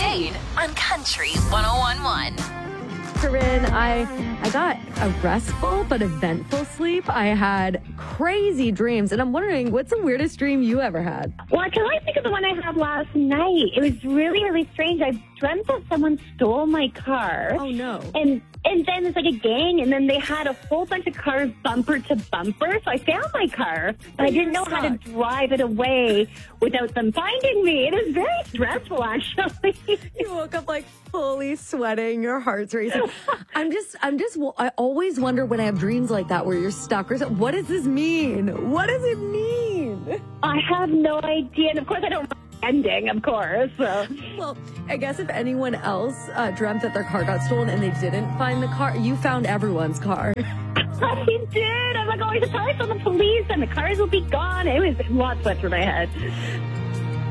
Jade on Country 101.1. Corinne, I got a restful but eventful sleep. I had crazy dreams, and I'm wondering, what's the weirdest dream you ever had? Well, I can only think of the one I had last night. It was really, really strange. I dreamt that someone stole my car. Oh, no. And then it's like a gang, and then they had a whole bunch of cars bumper to bumper. So I found my car, but I didn't know how to drive it away without them finding me. It was very stressful, actually. You woke up like fully sweating, your heart's racing. I always wonder when I have dreams like that where you're stuck or something. What does this mean? What does it mean? I have no idea. And of course, I don't ending, of course. So. Well, I guess if anyone else dreamt that their car got stolen and they didn't find the car, you found everyone's car. I did. I'm like, oh, I should probably tell the police and the cars will be gone. It was lots went through my head.